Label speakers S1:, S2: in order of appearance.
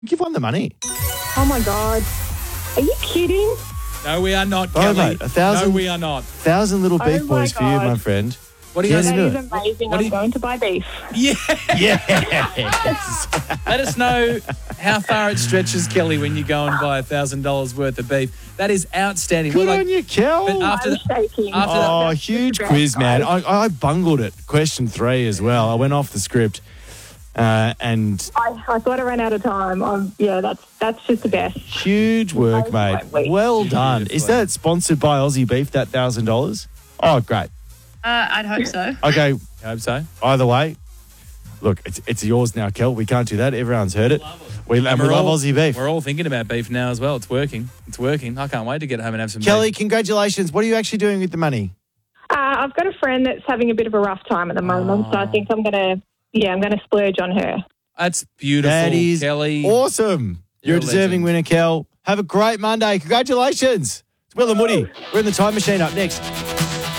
S1: You've won the money.
S2: Oh, my God. Are you kidding?
S3: No, we are not,
S1: Oh,
S3: Kelly.
S1: mate, 1,000
S3: No, we are not.
S1: 1,000 little beef
S2: Oh, my
S1: boys for you,
S2: God.
S1: my friend.
S3: What do you
S1: Get
S3: guys
S2: That
S1: into
S2: is
S1: it.
S2: amazing.
S3: What do
S2: I'm
S3: you-
S2: going to buy beef.
S3: Yeah.
S1: Yes.
S3: Let us know how far it stretches, Kelly, when you go and buy $1,000 worth of beef. That is outstanding.
S1: Good
S3: We're like-
S1: on you, Kel.
S3: But after
S2: I'm shaking.
S3: after
S1: Oh,
S2: That's
S1: huge
S2: the best,
S1: quiz, man.
S2: guys.
S1: I bungled it. Question 3 as well. I went off the script. And
S2: I thought I ran out of time. That's just the best.
S1: huge work,
S2: Oh,
S1: mate.
S2: my week.
S1: Well done. Is
S3: Beautifully.
S1: that sponsored by Aussie Beef, that $1,000? Oh, great.
S4: I'd hope so.
S1: Okay,
S3: I hope so.
S1: either way, look, it's yours now, Kel. We can't do that. Everyone's heard it. We love Aussie Beef.
S3: We're all thinking about beef now as well. It's working. It's working. I can't wait to get home and have some
S1: Kelly,
S3: beef.
S1: congratulations. What are you actually doing with the money?
S2: I've got a friend that's having a bit of a rough time at the moment, so I think I'm gonna splurge on her.
S3: That's beautiful,
S1: That is
S3: Kelly.
S1: awesome. You're a deserving
S3: legend.
S1: winner, Kel. Have a great Monday. Congratulations. It's Will and Woody. We're in the time machine up next.